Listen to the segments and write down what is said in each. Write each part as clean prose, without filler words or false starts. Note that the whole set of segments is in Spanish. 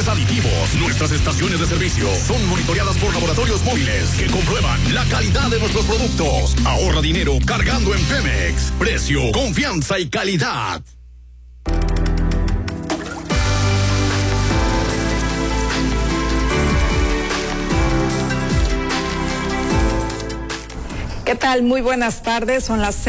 uses aditivos. Nuestras estaciones de servicio son monitoreadas por laboratorios móviles que comprueban la calidad de nuestros productos. Ahorra dinero cargando en Pemex. Precio, confianza y calidad. ¿Qué tal? Muy buenas tardes, son las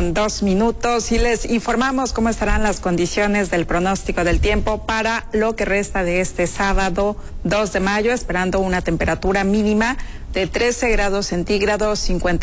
6:02 y les informamos cómo estarán las condiciones del pronóstico del tiempo para lo que resta de este sábado 2 de mayo, esperando una temperatura mínima de 13 grados centígrados,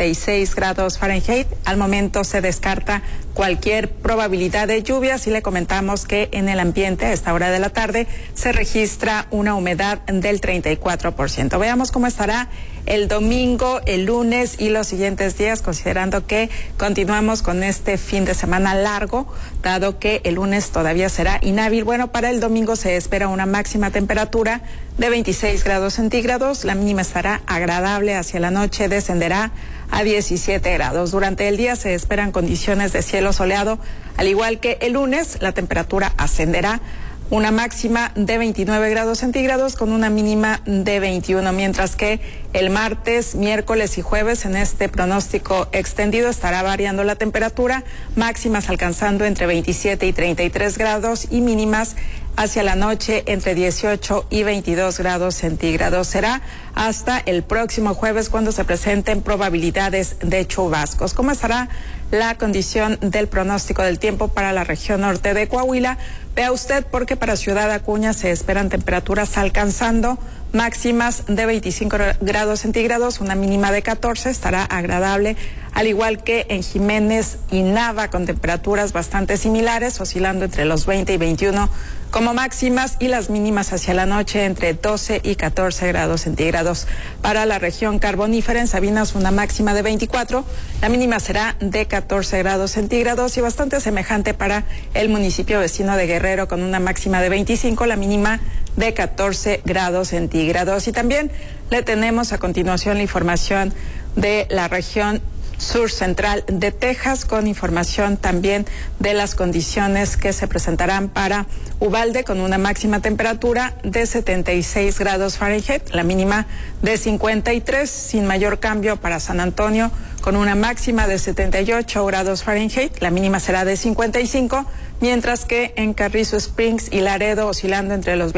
56 grados Fahrenheit. Al momento se descarta cualquier probabilidad de lluvias y le comentamos que en el ambiente a esta hora de la tarde se registra una humedad del 34%. Veamos cómo estará el domingo, el lunes y los siguientes días, considerando que continuamos con este fin de semana largo, dado que el lunes todavía será inhábil. Bueno, para el domingo se espera una máxima temperatura de 26 grados centígrados, la mínima estará agradable, hacia la noche descenderá a 17 grados. Durante el día se esperan condiciones de cielo soleado, al igual que el lunes, la temperatura ascenderá una máxima de 29 grados centígrados con una mínima de 21, mientras que el martes, miércoles y jueves en este pronóstico extendido estará variando la temperatura, máximas alcanzando entre 27 y 33 grados y mínimas hacia la noche entre 18 y 22 grados centígrados. Será hasta el próximo jueves cuando se presenten probabilidades de chubascos. ¿Cómo estará la condición del pronóstico del tiempo para la región norte de Coahuila? Vea usted, porque para Ciudad Acuña se esperan temperaturas alcanzando máximas de 25 grados centígrados, una mínima de 14, estará agradable, al igual que en Jiménez y Nava, con temperaturas bastante similares, oscilando entre los 20 y 21 como máximas, y las mínimas hacia la noche entre 12 y 14 grados centígrados. Para la región carbonífera, en Sabinas, una máxima de 24, la mínima será de 14 grados centígrados, y bastante semejante para el municipio vecino de Guerrero, con una máxima de 25, la mínima de 14 grados centígrados. Y también le tenemos a continuación la información de la región sur central de Texas, con información también de las condiciones que se presentarán para Uvalde, con una máxima temperatura de 76 grados Fahrenheit, la mínima de 53, sin mayor cambio para San Antonio, con una máxima de 78 grados Fahrenheit, la mínima será de 55, mientras que en Carrizo Springs y Laredo oscilando entre los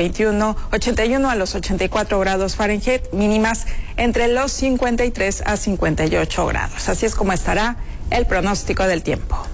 81 a los 84 grados Fahrenheit, mínimas entre los 53 a 58 grados. Así es como estará el pronóstico del tiempo.